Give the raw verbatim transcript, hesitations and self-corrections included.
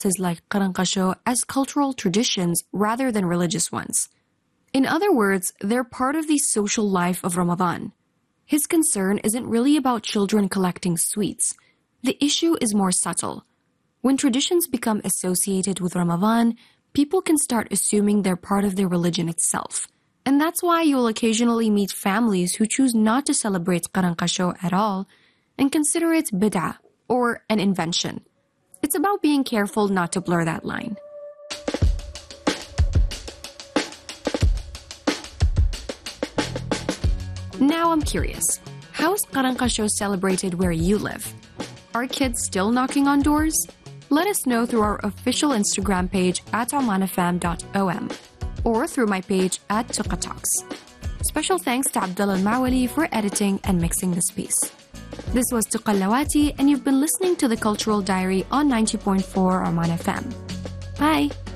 like Qaranqasho as cultural traditions rather than religious ones. In other words, they're part of the social life of Ramadan. His concern isn't really about children collecting sweets. The issue is more subtle. When traditions become associated with Ramadan, people can start assuming they're part of their religion itself. And that's why you'll occasionally meet families who choose not to celebrate Qaranqasho at all and consider it bid'ah, or an invention. It's about being careful not to blur that line. Now I'm curious, how is Qaranqasho celebrated where you live? Are kids still knocking on doors? Let us know through our official Instagram page at omanfm dot o m or through my page at Tuqa Talks. Special thanks to Abdullah Al-Mawali for editing and mixing this piece. This was Tuqa Lawati, and you've been listening to The Cultural Diary on ninety point four Oman F M. Bye!